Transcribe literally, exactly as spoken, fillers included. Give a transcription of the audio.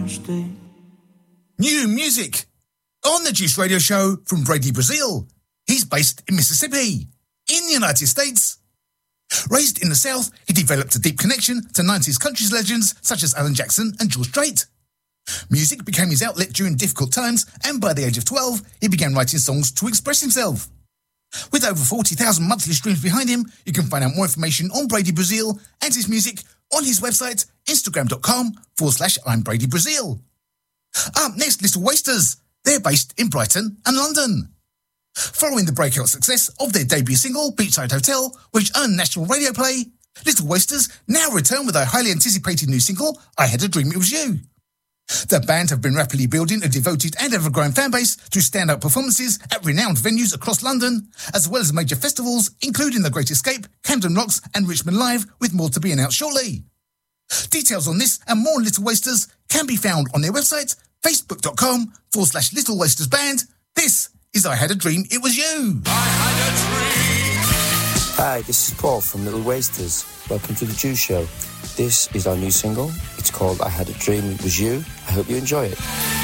New music on the Juice Radio Show from Brady Brazil. He's based in Mississippi, in the United States. Raised in the South, he developed a deep connection to nineties country legends such as Alan Jackson and George Strait. Music became his outlet during difficult times, and by the age of twelve, he began writing songs to express himself. With over forty thousand monthly streams behind him, you can find out more information on Brady Brazil and his music on his website, instagram.com forward slash I'm Brady Brazil. Up next, Little Wasters. They're based in Brighton and London. Following the breakout success of their debut single, Beachside Hotel, which earned national radio play, Little Wasters now return with their highly anticipated new single, I Had a Dream It Was You. The band have been rapidly building a devoted and ever-growing fan base through stand-up performances at renowned venues across London, as well as major festivals, including The Great Escape, Camden Rocks and Richmond Live, with more to be announced shortly. Details on this and more on Little Wasters can be found on their website, facebook.com forward slash Little Wasters Band. This is I Had a Dream It Was You. I had a dream. Hi, this is Paul from Little Wasters. Welcome to the Juice Show. This is our new single. It's called I Had a Dream It Was You. I hope you enjoy it.